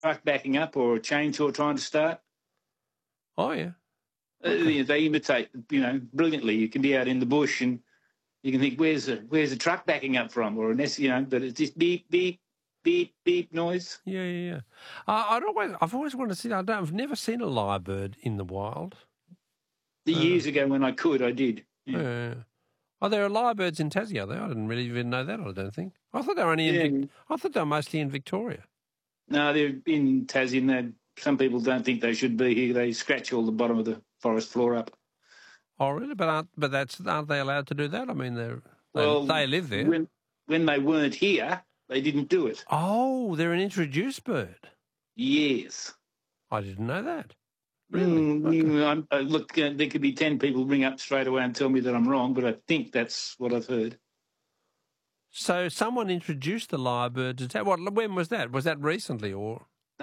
truck backing up or a chainsaw trying to start. Oh, yeah. Okay. They imitate, brilliantly. You can be out in the bush and you can think, where's the truck backing up from? Or but it's this beep, beep, beep, beep noise. Yeah. I've always wanted to see. I've never seen a lyrebird in the wild. Years ago when I could, I did. Yeah. Oh, there are lyrebirds in Tassie, are there? I didn't really even know that. I don't think. I thought they were only I thought they were mostly in Victoria. No, they're in Tassie, and some people don't think they should be here. They scratch all the bottom of the forest floor up. Oh, really? But aren't they allowed to do that? I mean, they live there. When they weren't here, they didn't do it. Oh, they're an introduced bird. Yes. I didn't know that. Really? Okay. Look, there could be 10 people ring up straight away and tell me that I'm wrong, but I think that's what I've heard. So someone introduced the lyrebird to Tassie. When was that? Was that recently or?